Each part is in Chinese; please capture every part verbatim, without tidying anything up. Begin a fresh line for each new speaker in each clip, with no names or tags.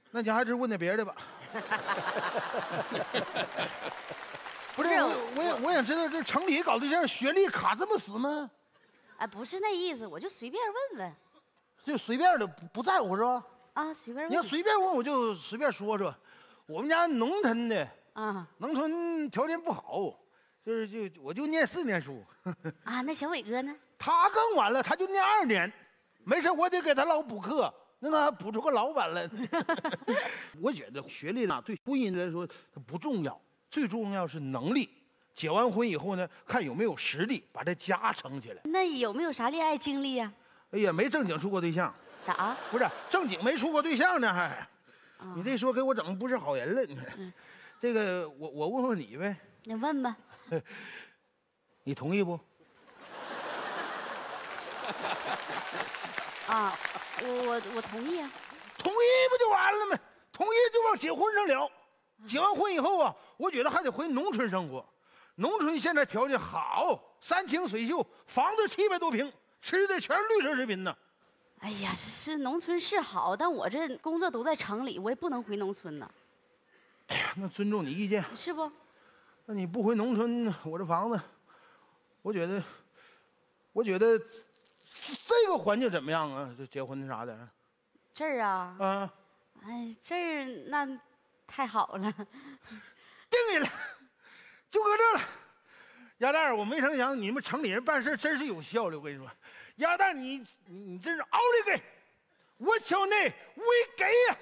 那你还是问点别的吧。不是，我我也我想知道，这城里搞对象学历卡这么死吗？
哎，不是那意思，我就随便问问。
就随便的，不不在乎是吧？
啊，随便问。
你要随便问，我就随便说说。我们家农村的，
啊，
农村条件不好，就是就我就念四年书。
啊，那小伟哥呢？
他更晚了，他就念二年。没事，我得给他老补课，那个补出个老板来。我觉得学历呢，对婚姻来说它不重要，最重要是能力。结完婚以后呢，看有没有实力把这家撑起来。
那有没有啥恋爱经历呀？
哎呀，没正经处过对象。
啥？
不是正经没处过对象呢，还。啊、你这说给我整不是好人了。你看，嗯、这个我我问问你呗。
你问吧。
你同意不？
啊，我我我同意啊。
同意不就完了吗？同意就往结婚上聊。结完婚以后啊，我觉得还得回农村生活。农村现在条件好，山清水秀，房子七百多平，吃的全是绿色食品呢。
哎呀，是农村是好，但我这工作都在城里，我也不能回农村呢。
哎呀，那尊重你意见
是不？
那你不回农村，我这房子，我觉得，我觉得这个环境怎么样啊？这结婚啥的？
这儿啊？
啊？
哎，这儿那太好了。
定下来，就搁这了。鸭蛋，我没成想你们城里人办事真是有效率。我跟你说，鸭蛋，你你你真是奥利给，我瞧那为给呀！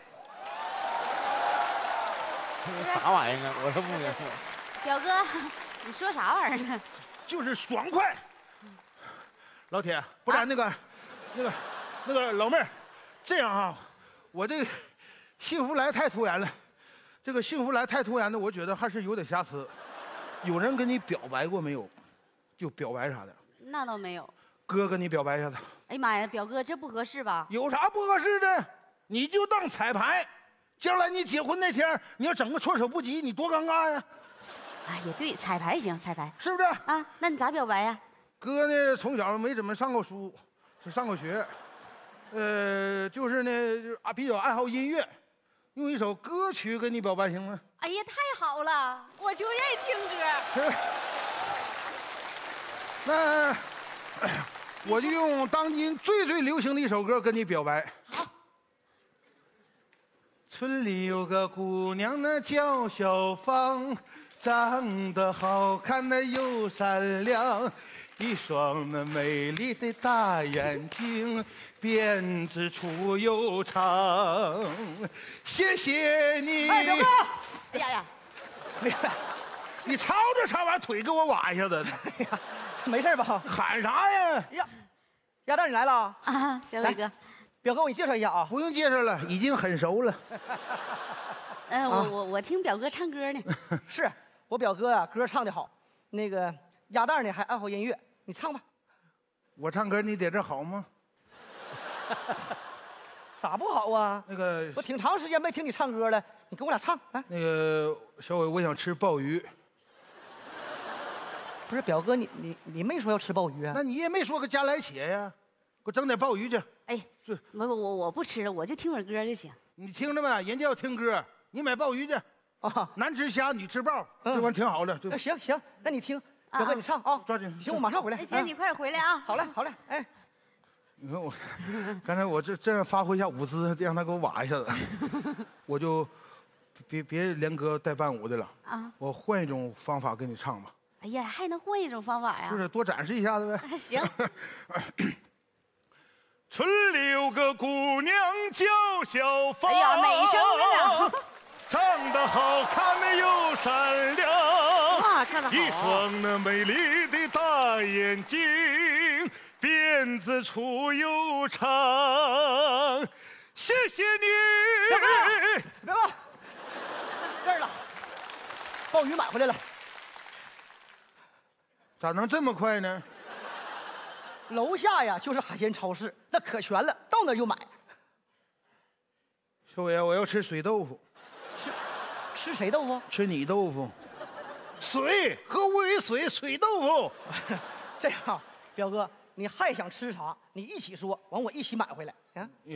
啥玩意儿啊？我说不明白。
表哥，你说啥玩意儿？
就是爽快。老铁，不然那个，啊、那个，那个老妹儿，这样啊，我这个幸福来太突然了，这个幸福来太突然的，我觉得还是有点瑕疵。有人跟你表白过没有？就表白啥的？
那倒没有。
哥跟你表白一下子。
哎呀妈呀，表哥，这不合适吧？
有啥不合适的？你就当彩排，将来你结婚那天，你要整个措手不及，你多尴尬呀！
哎，也对，彩排行，彩排
是不是？
啊，那你咋表白呀？
哥呢，从小没怎么上过书，只上过学，呃，就是呢，啊，比较爱好音乐，用一首歌曲跟你表白行吗？
哎呀，太好了，我就愿意听歌。
那我就用当今最最流行的一首歌跟你表白。
好。
村里有个姑娘，那叫小芳，长得好看，那又善良，一双那美丽的大眼睛，辫子粗又长。谢谢你。
哎，表哥！哎呀呀，
没事。
你吵着吵完腿给我挖一下子。
哎呀，没事吧？
喊啥呀？
呀，鸭蛋你来了
啊，小伟哥。
表哥，我给你介绍一下啊。
不用介绍了，已经很熟了。
嗯，我我我听表哥唱歌呢。
是我表哥啊，歌唱得好。那个鸭蛋呢，还爱好音乐，你唱吧。
我唱歌你在这好吗？
咋不好啊？
那个
我挺长时间没听你唱歌了，你跟我俩唱来。
那个小伟，我想吃鲍鱼。
不是表哥，你你你没说要吃鲍鱼啊？
那你也没说个加来且呀，给我整点鲍鱼去。
哎，是我我我我不吃了，我就听会儿歌就行。
你听着没？人家要听歌，你买鲍鱼去。啊，男吃虾，女吃鲍，这玩意挺好的。
那行行，那你听，表哥你唱啊，
抓紧。
行，我马上回来。
行，你快点回来啊。
好嘞，好嘞，哎。
你看我，刚才我这这样发挥一下舞姿，让他给我挖一下子，我就别别连歌带伴舞的了啊！我换一种方法跟你唱吧。
哎呀，还能换一种方法呀？
就是多展示一下子呗。
行。
村里有个姑娘叫小芳，
哎呀，美声的呢，
长得好看的又善良，
哇，唱得好，
一双那美丽的大眼睛，辫子粗又长。谢谢你。
表哥，表哥，这儿了，鲍鱼买回来了。
咋能这么快呢？
楼下呀就是海鲜超市，那可全了，到那儿就买。
小伟，我要吃水豆腐。
吃吃谁豆腐？
吃你豆腐。水，喝无为水，水豆腐。
这样，表哥，你还想吃啥？你一起说，完我一起买回来啊。